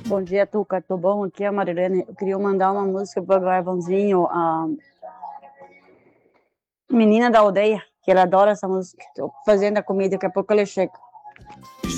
Bom dia, Tuca. Tô bom? Aqui é a Marilene. Eu queria mandar uma música pro Galvãozinho, a Menina da Aldeia, que ele adora essa música. Tô fazendo a comida, daqui a pouco ele chega.